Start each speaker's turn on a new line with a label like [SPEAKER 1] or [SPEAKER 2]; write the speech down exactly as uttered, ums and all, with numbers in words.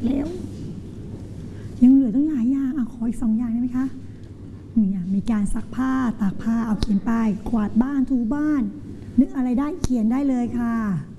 [SPEAKER 1] แล้วยังเหลือตั้งหลายอย่างอ่ะขออีกสองอย่างได้ไหมคะเนี่ยมีการซักผ้าตากผ้าเอาเขียนไปกวาดบ้านถูบ้านนึกอะไรได้เขียนได้เลยค่ะ